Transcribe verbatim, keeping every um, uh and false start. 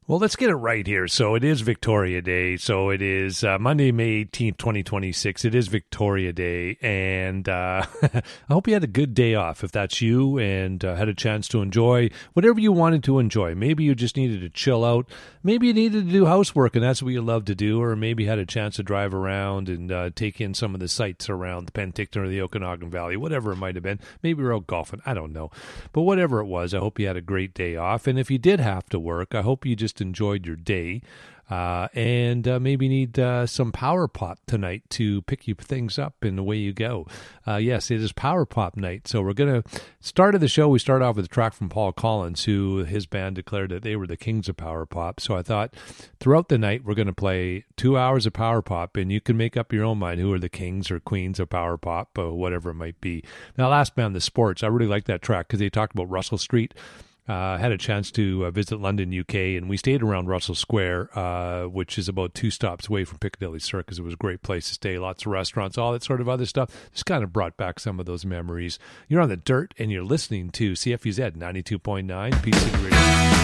Well, let's get it right here. So it is Victoria Day. So it is uh, Monday, May eighteenth, twenty twenty-six. It is Victoria Day. And uh, I hope you had a good day off if that's you and uh, had a chance to enjoy whatever you wanted to enjoy. Maybe you just needed to chill out. Maybe you needed to do housework and that's what you love to do. Or maybe you had a chance to drive around and uh, take in some of the sights around the Penticton or the Okanagan Valley, whatever it might have been. Maybe you're out golfing. I don't know. But whatever it was, I hope you had a great day off. And if you did have to work, I hope you just enjoyed your day uh, and uh, maybe need uh, some Power Pop tonight to pick you things up and away you go. Uh, yes, it is Power Pop night. So we're going to start of the show. We start off with a track from Paul Collins, who his band declared that they were the kings of Power Pop. So I thought throughout the night, we're going to play two hours of Power Pop and you can make up your own mind who are the kings or queens of Power Pop or whatever it might be. Now, last band, The Sports, I really like that track because they talked about Russell Street. I uh, had a chance to uh, visit London, U K, and we stayed around Russell Square, uh, which is about two stops away from Piccadilly Circus. It was a great place to stay, lots of restaurants, all that sort of other stuff. Just kind of brought back some of those memories. You're on the dirt, and you're listening to C F U Z ninety-two point nine Peace City Radio.